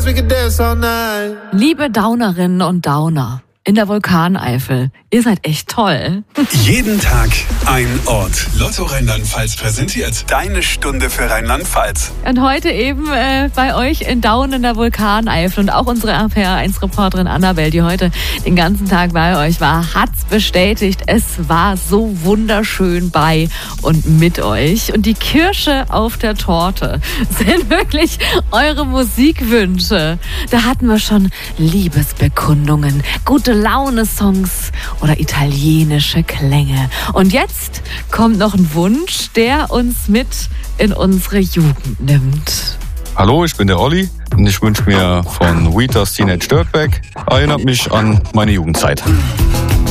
dance, we could dance all night. Liebe Downerinnen und Downer in der Vulkaneifel, ihr seid echt toll. Jeden Tag ein Ort. Lotto Rheinland-Pfalz präsentiert deine Stunde für Rheinland-Pfalz. Und heute eben bei euch in Down in der Vulkaneifel und auch unsere RPR1-Reporterin Annabelle, die heute den ganzen Tag bei euch war, hat's bestätigt, es war so wunderschön bei und mit euch. Und die Kirsche auf der Torte sind wirklich eure Musikwünsche. Da hatten wir schon Liebesbekundungen, gute Laune-Songs oder italienische Klänge. Und jetzt kommt noch ein Wunsch, der uns mit in unsere Jugend nimmt. Hallo, ich bin der Olli und ich wünsche mir von Wheaters Teenage Dirtbag. Erinnert mich an meine Jugendzeit.